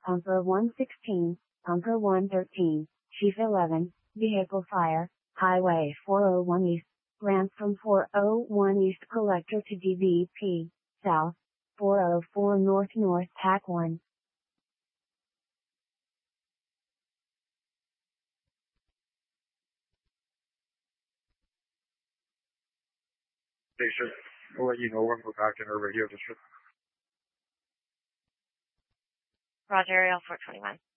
Pumper 116, Pumper 113, Chief 11, Vehicle Fire, Highway 401 East, ramp from 401 East Collector to DVP, South, 404 North North TAC 1. Station. We'll let you know when we're back in our radio district. Roger, Aerial 421.